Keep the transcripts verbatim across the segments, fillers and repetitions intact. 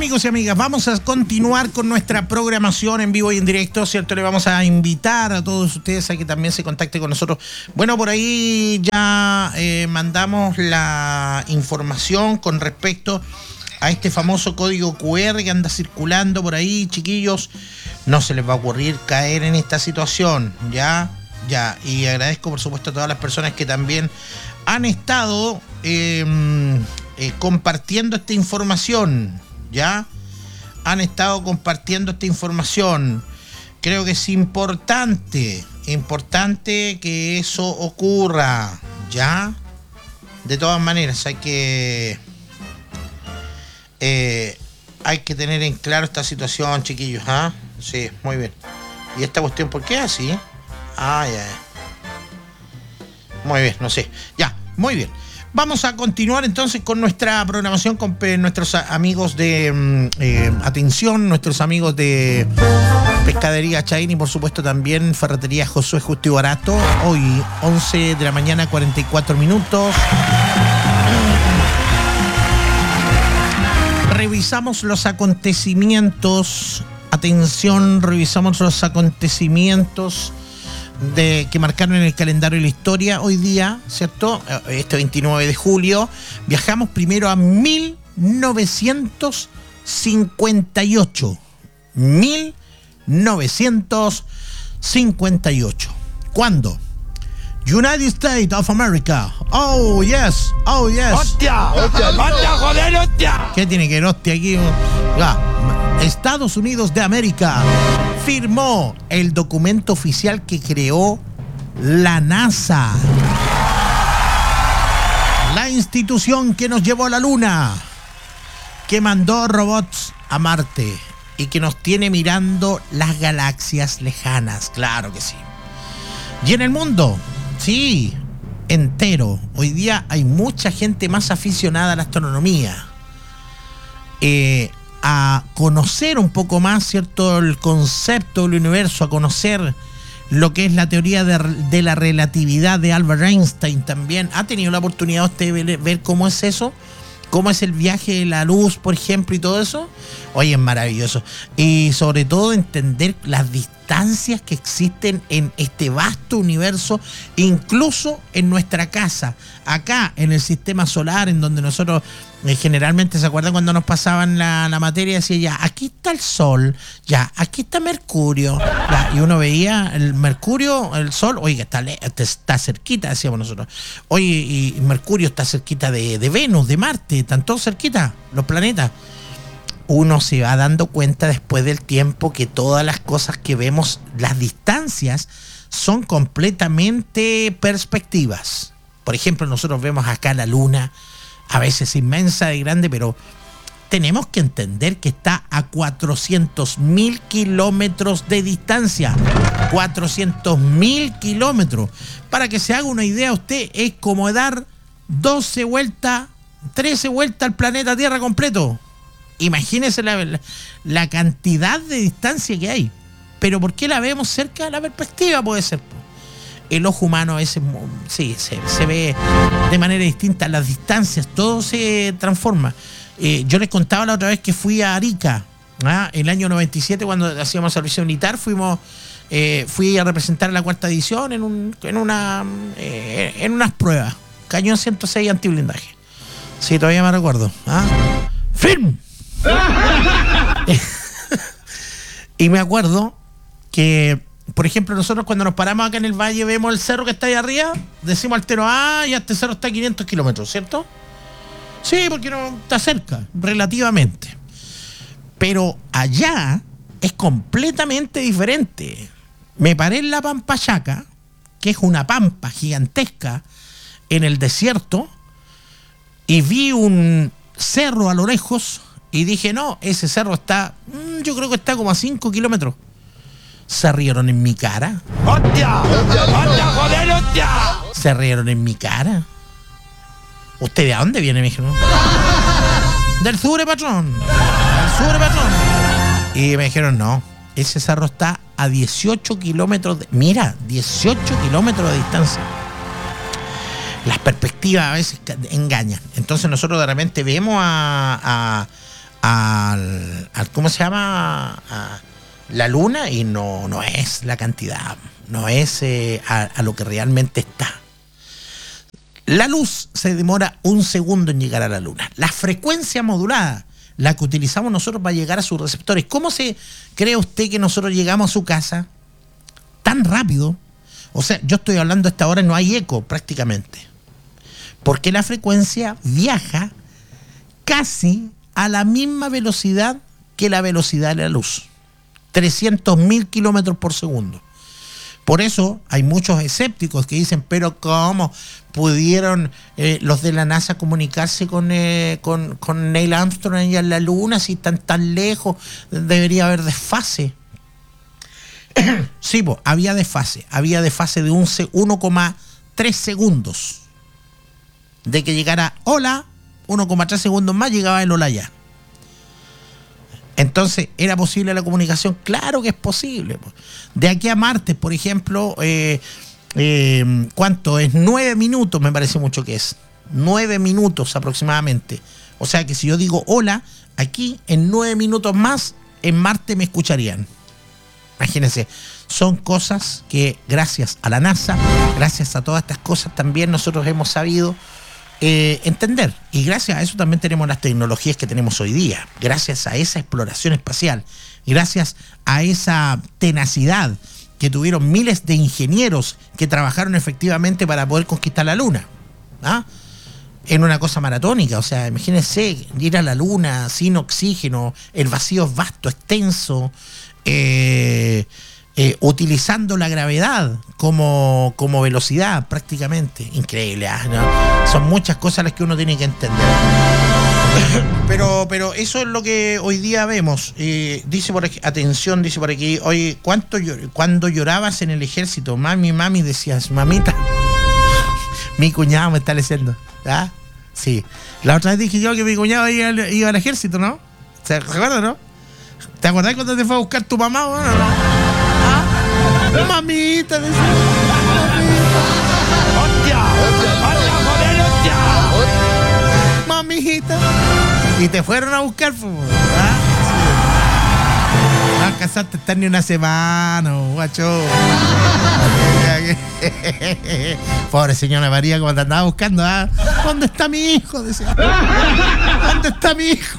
Amigos y amigas, vamos a continuar con nuestra programación en vivo y en directo, ¿cierto? Le vamos a invitar a todos ustedes a que también se contacten con nosotros. Bueno, por ahí ya eh, mandamos la información con respecto a este famoso código cu erre que anda circulando por ahí, chiquillos. No se les va a ocurrir caer en esta situación, ¿ya? Ya, y agradezco por supuesto a todas las personas que también han estado eh, eh, compartiendo esta información, ¿ya? Han estado compartiendo esta información. Creo que es importante, importante que eso ocurra, ¿ya? De todas maneras, hay que eh, hay que tener en claro esta situación, chiquillos, ¿ah? Sí, muy bien. ¿Y esta cuestión por qué así? Ah, ya. Muy bien, no sé. Ya, muy bien. Vamos a continuar entonces con nuestra programación con eh, nuestros amigos de eh, atención, nuestros amigos de Pescadería Chaín y por supuesto también Ferretería Josué Justo y Barato. Hoy, once de la mañana, cuarenta y cuatro minutos. Revisamos los acontecimientos. Atención, revisamos los acontecimientos de que marcaron en el calendario de la historia hoy día, ¿cierto? Este veintinueve de julio. Viajamos primero a mil novecientos cincuenta y ocho. mil novecientos cincuenta y ocho. ¿Cuándo? United States of America. Oh, yes. Oh, yes. ¡Hostia! ¡Hostia, hostia joder, hostia! ¿Qué tiene que ver hostia aquí? Ah, Estados Unidos de América firmó el documento oficial que creó la NASA, la institución que nos llevó a la Luna, que mandó robots a Marte y que nos tiene mirando las galaxias lejanas, claro que sí. Y en el mundo, sí, entero, hoy día hay mucha gente más aficionada a la astronomía, eh, a conocer un poco más, ¿cierto?, el concepto del universo, a conocer lo que es la teoría de, de la relatividad de Albert Einstein también. ¿Ha tenido la oportunidad usted de ver, ver cómo es eso? ¿Cómo es el viaje de la luz, por ejemplo, y todo eso? Oye, es maravilloso. Y sobre todo entender las distancias que existen en este vasto universo, incluso en nuestra casa, acá en el sistema solar, en donde nosotros eh, generalmente, ¿se acuerdan cuando nos pasaban la, la materia? Decía, ya, aquí está el Sol, ya, aquí está Mercurio, ya, y uno veía el Mercurio, el Sol, oye, está, está cerquita, decíamos nosotros. Oye, y Mercurio está cerquita de, de Venus, de Marte, están todos cerquita, los planetas. Uno se va dando cuenta después del tiempo que todas las cosas que vemos, las distancias, son completamente perspectivas. Por ejemplo, nosotros vemos acá la Luna, a veces inmensa y grande, pero tenemos que entender que está a cuatrocientos mil kilómetros de distancia. cuatrocientos mil kilómetros. Para que se haga una idea usted, es como dar doce vueltas, trece vueltas al planeta Tierra completo. Imagínese la, la, la cantidad de distancia que hay. Pero ¿por qué la vemos cerca de la perspectiva? Puede ser. El ojo humano a veces sí, se, se ve de manera distinta. Las distancias, todo se transforma. Eh, yo les contaba la otra vez que fui a Arica, ¿ah? El año noventa y siete, cuando hacíamos servicio militar, fuimos, eh, fui a representar la cuarta edición en, un, en, una, eh, en unas pruebas. Cañón ciento seis antiblindaje. Sí, todavía me recuerdo. ¿Ah? ¡Firme! Y me acuerdo que, por ejemplo, nosotros cuando nos paramos acá en el valle, vemos el cerro que está ahí arriba, decimos al tero, ah, ya este cerro está a quinientos kilómetros, ¿cierto? Sí, porque no está cerca, relativamente. Pero allá es completamente diferente. Me paré en la Pampachaca, que es una pampa gigantesca en el desierto, y vi un cerro a lo lejos. Y dije, no, ese cerro está, mmm, yo creo que está como a cinco kilómetros. Se rieron en mi cara. ¡Hostia! ¡Hostia, joder, hostia! Se rieron en mi cara. ¿Usted de dónde viene? Me dijeron. Del sur, patrón. Del sur, patrón. Y me dijeron, no, ese cerro está a dieciocho kilómetros de... Mira, dieciocho kilómetros de distancia. Las perspectivas a veces engañan. Entonces nosotros de repente vemos a... a al, al ¿cómo se llama? A la luna, y no, no es la cantidad, no es eh, a, a lo que realmente está. La luz se demora un segundo en llegar a la luna. La frecuencia modulada, la que utilizamos nosotros para llegar a sus receptores. ¿Cómo se cree usted que nosotros llegamos a su casa tan rápido? O sea, yo estoy hablando a esta hora y no hay eco prácticamente. Porque la frecuencia viaja casi a la misma velocidad que la velocidad de la luz. trescientos mil kilómetros por segundo. Por eso hay muchos escépticos que dicen, pero ¿cómo pudieron eh, los de la NASA comunicarse con, eh, con, con Neil Armstrong allá en la Luna si están tan lejos? Debería haber desfase. Sí, pues, había desfase. Había desfase de un uno coma tres segundos. De que llegara hola, uno coma tres segundos más llegaba el hola ya. Entonces, ¿era posible la comunicación? Claro que es posible. De aquí a Marte, por ejemplo, eh, eh, ¿cuánto es? Nueve minutos me parece mucho que es. Nueve minutos aproximadamente. O sea que si yo digo hola, aquí en nueve minutos más, en Marte me escucharían. Imagínense, son cosas que gracias a la NASA, gracias a todas estas cosas también nosotros hemos sabido Eh, entender, y gracias a eso también tenemos las tecnologías que tenemos hoy día, gracias a esa exploración espacial, gracias a esa tenacidad que tuvieron miles de ingenieros que trabajaron efectivamente para poder conquistar la Luna, ¿ah? En una cosa maratónica. O sea, imagínense ir a la Luna sin oxígeno, el vacío es vasto, extenso, eh, Eh, utilizando la gravedad como, como velocidad prácticamente. Increíble, ¿eh? ¿No? Son muchas cosas las que uno tiene que entender. Pero, pero eso es lo que hoy día vemos. Eh, dice por aquí, atención, dice por aquí, oye, ¿cuánto llor- cuando llorabas en el ejército? Mami, mami, decías, mamita. Mi cuñado me está leyendo. ¿Ah? Sí. La otra vez dije yo que mi cuñado iba al, iba al ejército, ¿no? ¿Se recuerda, no? ¿Te acordás cuando te fue a buscar tu mamá? Bueno, ¿no? Mamita, decía. ¡Hostia! ¡Hostia, joder, hostia! Mamita. Y te fueron a buscar, pues. ¿Ah? Sí. No alcanzaste a estar ni una semana, guacho. Pobre señora María, como te andaba buscando, ¿ah? ¿Dónde está mi hijo? Decía. ¿Dónde está mi hijo?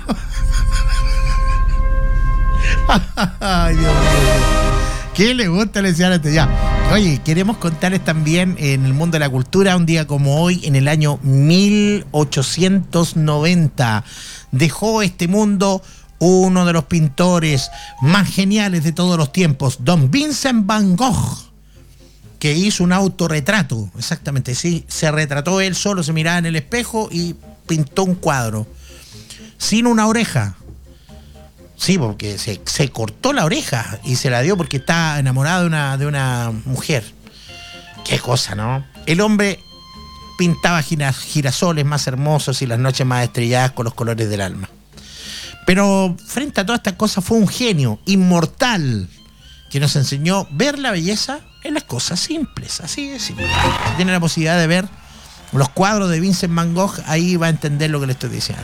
Ay, Dios mío. ¿Qué le gusta? Le decían este ya. Oye, queremos contarles también en el mundo de la cultura, un día como hoy, en el año mil ochocientos noventa, dejó este mundo uno de los pintores más geniales de todos los tiempos, don Vincent Van Gogh, que hizo un autorretrato, exactamente, sí, se retrató él solo, se miraba en el espejo y pintó un cuadro, sin una oreja. Sí, porque se, se cortó la oreja y se la dio porque está enamorado de una, de una mujer. Qué cosa, ¿no? El hombre pintaba gira, girasoles más hermosos y las noches más estrelladas con los colores del alma. Pero frente a todas estas cosas fue un genio inmortal que nos enseñó ver la belleza en las cosas simples. Así de simple. Si tiene la posibilidad de ver los cuadros de Vincent Van Gogh, ahí va a entender lo que le estoy diciendo.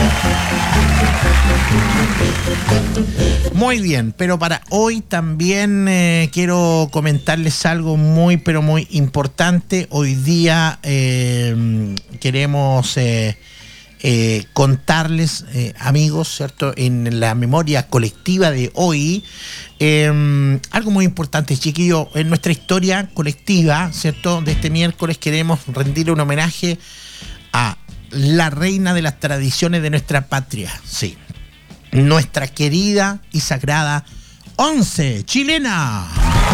Muy bien, pero para hoy también eh, quiero comentarles algo muy, pero muy importante. Hoy día eh, queremos eh, eh, contarles, eh, amigos, ¿cierto? En la memoria colectiva de hoy, eh, algo muy importante, chiquillo. En nuestra historia colectiva, ¿cierto? De este miércoles queremos rendirle un homenaje a la reina de las tradiciones de nuestra patria, sí. Nuestra querida y sagrada Once chilena.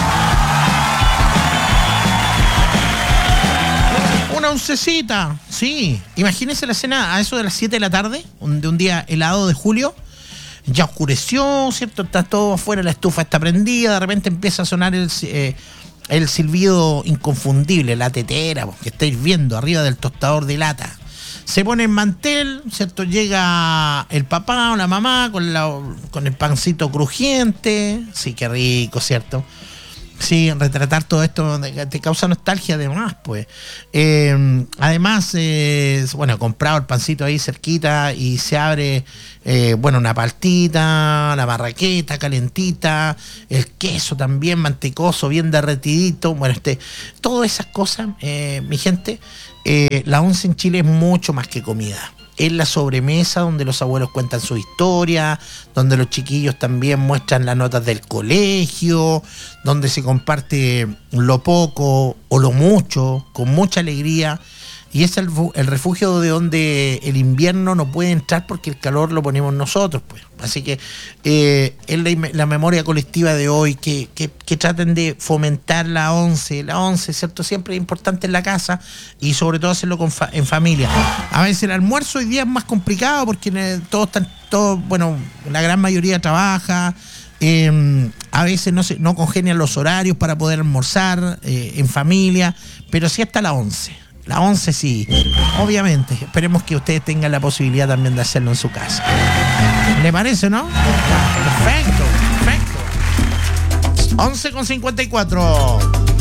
Una oncecita, sí. Imagínense la escena a eso de las siete de la tarde, de un día helado de julio. Ya oscureció, ¿cierto? Está todo afuera, la estufa está prendida, de repente empieza a sonar el, eh, el silbido inconfundible, la tetera, que estáis viendo arriba del tostador de lata. Se pone el mantel, ¿cierto? Llega el papá o la mamá con, la, con el pancito crujiente. Sí, qué rico, ¿cierto? Sí, retratar todo esto te causa nostalgia además, pues. Eh, además, eh, bueno, he comprado el pancito ahí cerquita y se abre, eh, bueno, una paltita, la marraqueta calentita, el queso también mantecoso, bien derretidito. Bueno, este, todas esas cosas, eh, mi gente, eh, la once en Chile es mucho más que comida. Es la sobremesa donde los abuelos cuentan su historia, donde los chiquillos también muestran las notas del colegio, donde se comparte lo poco o lo mucho, con mucha alegría. Y es el, el refugio de donde el invierno no puede entrar porque el calor lo ponemos nosotros, pues. Así que eh, es la, la memoria colectiva de hoy, que, que, que traten de fomentar la once. La once, ¿cierto? Siempre es importante en la casa y sobre todo hacerlo con fa en familia. A veces el almuerzo hoy día es más complicado porque eh, todos están, todos, bueno, la gran mayoría trabaja. Eh, a veces no, se, no congenian los horarios para poder almorzar eh, en familia, pero sí hasta la once. La once sí, obviamente. Esperemos que ustedes tengan la posibilidad también de hacerlo en su casa. ¿Le parece, no? Perfecto, perfecto. once con cincuenta y cuatro.